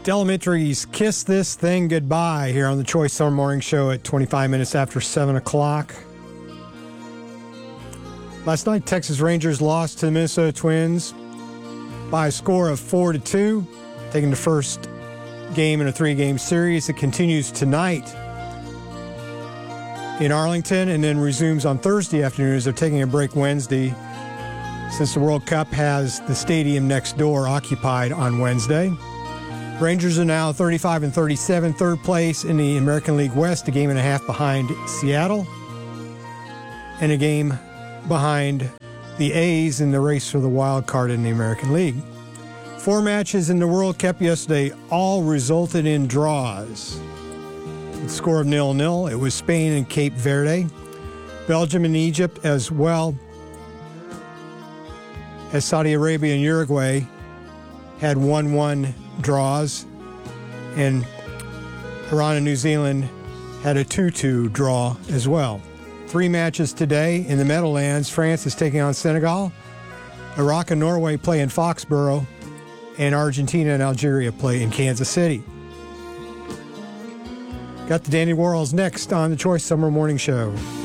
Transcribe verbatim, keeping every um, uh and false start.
Elementary's Kiss This Thing Goodbye here on the Choice Summer Morning Show at twenty-five minutes after seven o'clock. Last night, Texas Rangers lost to the Minnesota Twins by a score of four to two, taking the first game in a three-game series. It continues tonight in Arlington and then resumes on Thursday afternoon as they're taking a break Wednesday since the World Cup has the stadium next door occupied on Wednesday. Rangers are now thirty-five and thirty-seven, third place in the American League West, a game and a half behind Seattle, and a game behind the A's in the race for the wild card in the American League. Four matches in the World Cup yesterday all resulted in draws. The score of nil nil. It was Spain and Cape Verde, Belgium and Egypt, as well as Saudi Arabia and Uruguay had one one draws, and Iran and New Zealand had a two two draw as well. Three matches today in the Meadowlands. France is taking on Senegal. Iraq and Norway play in Foxborough, and Argentina and Algeria play in Kansas City. Got the Danny Worrells next on the Choice Summer Morning Show.